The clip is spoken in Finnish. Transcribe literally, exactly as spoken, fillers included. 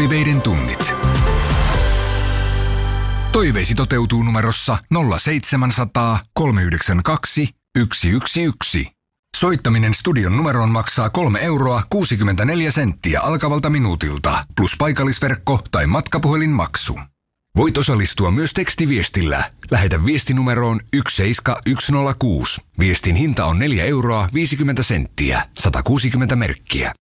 Toiveiden tunnit. Toiveisi toteutuu numerossa nolla seitsemän nolla nolla kolme yhdeksän kaksi yksi yksi yksi. Soittaminen studion numeroon maksaa kolme euroa kuusikymmentäneljä senttiä alkavalta minuutilta, plus paikallisverkko tai matkapuhelinmaksu. Voit osallistua myös tekstiviestillä. Lähetä viestinumeroon yksi seitsemän yksi nolla kuusi. Viestin hinta on neljä euroa viisikymmentä senttiä, sata kuusikymmentä merkkiä.